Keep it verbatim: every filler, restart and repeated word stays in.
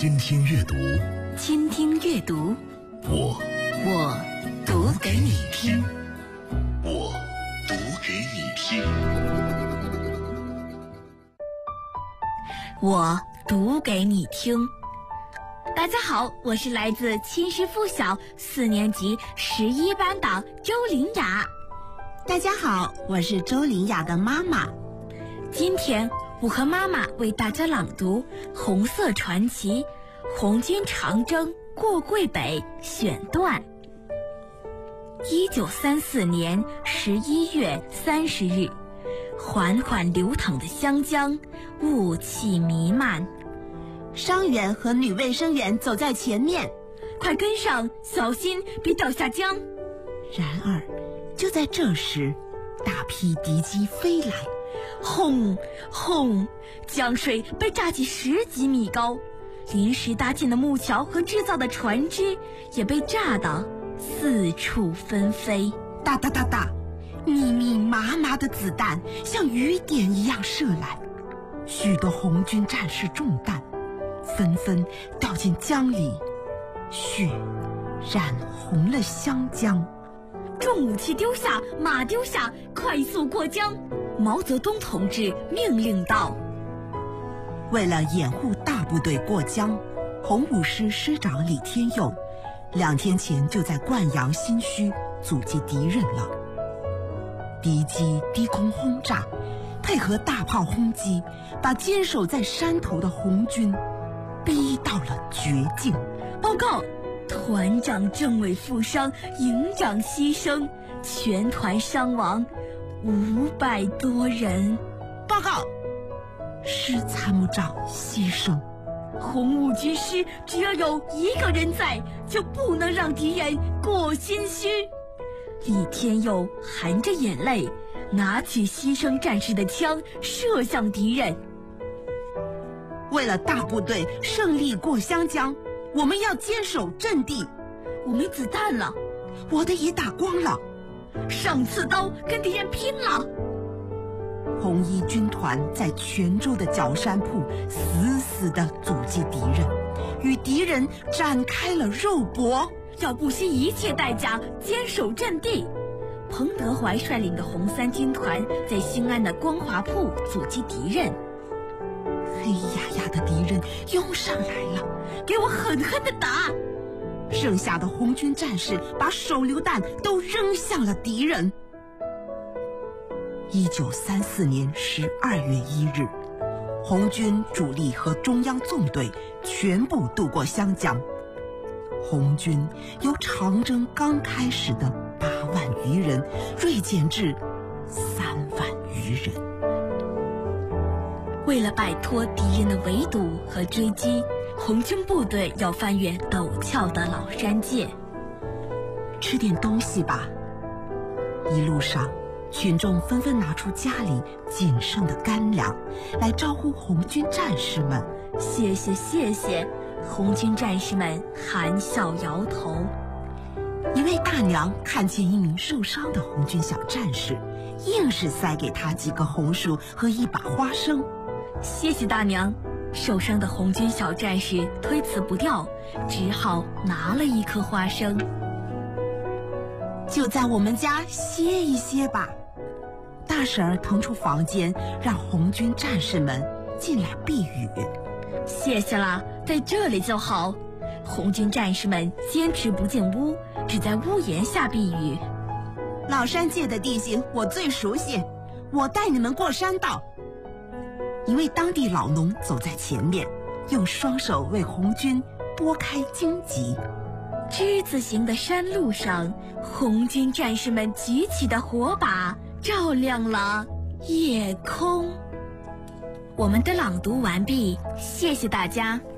倾听阅读， 倾听阅读， 我我读给你听， 我读给你听， 我读给你听。大家好，我是来自青师附小四年级十一班的周琳雅。 大家好，我是周琳雅的妈妈。 今天我和妈妈为大家朗读《红色传奇》红军长征过桂北选段。一九三四年十一月三十日，缓缓流淌的湘江，雾气弥漫。 伤员和女卫生员走在前面， 快跟上，小心别掉下江。 然而，就在这时，大批敌机飞来， 轰轰，江水被炸起十几米高，临时搭建的木桥和制造的船只也被炸得四处纷飞。 哒哒哒哒，密密麻麻的子弹像雨点一样射来，许多红军战士中弹，纷纷掉进江里，血染红了湘江。 重武器丢下，马丢下，快速过江。毛泽东同志命令道。 为了掩护大部队过江，红五师师长李天佑两天前就在灌阳新圩阻击敌人了。敌机低空轰炸，配合大炮轰击，把坚守在山头的红军逼到了绝境。 报告，团长、政委负伤，营长牺牲，全团伤亡五百多人。 报告，师参谋长牺牲。 红五军师只要有一个人在，就不能让敌人过新圩。李天佑含着眼泪，拿起牺牲战士的枪，射向敌人。 为了大部队胜利过湘江，我们要坚守阵地。 我没子弹了， 我的也打光了。 上刺刀，跟敌人拼了！ 红一军团在泉州的角山铺死死地阻击敌人，与敌人展开了肉搏， 要不惜一切代价坚守阵地。彭德怀率领的红三军团在兴安的光华铺阻击敌人。 黑压压的敌人涌上来了， 给我狠狠地打！ 剩下的红军战士把手榴弹都扔向了敌人。一九三四年十二月一日，红军主力和中央纵队全部渡过湘江，红军由长征刚开始的八万余人锐减至三万余人。 为了摆脱敌人的围堵和追击，红军部队要翻越陡峭的老山界。 吃点东西吧。一路上，群众纷纷拿出家里仅剩的干粮来招呼红军战士们。 谢谢谢谢，红军战士们含笑摇头。 一位大娘看见一名受伤的红军小战士，硬是塞给他几个红薯和一把花生。 谢谢大娘。受伤的红军小战士推辞不掉，只好拿了一颗花生。 就在我们家歇一歇吧。大婶儿腾出房间，让红军战士们进来避雨。 谢谢啦，在这里就好。红军战士们坚持不进屋，只在屋檐下避雨。 老山界的地形我最熟悉，我带你们过山道。一位当地老农走在前面，用双手为红军拨开荆棘。 之字形的山路上，红军战士们举起的火把照亮了夜空。我们的朗读完毕，谢谢大家。